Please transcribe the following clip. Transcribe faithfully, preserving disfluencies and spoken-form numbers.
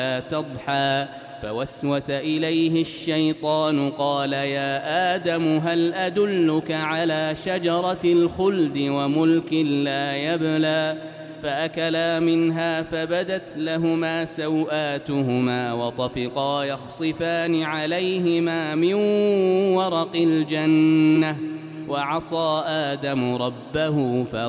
ولا تضحى فوسوس إليه الشيطان قال يا آدم هل أدلك على شجرة الخلد وملك لا يبلى فأكلا منها فبدت لهما سوآتهما وطفقا يخصفان عليهما من ورق الجنة وعصى آدم ربه فغوى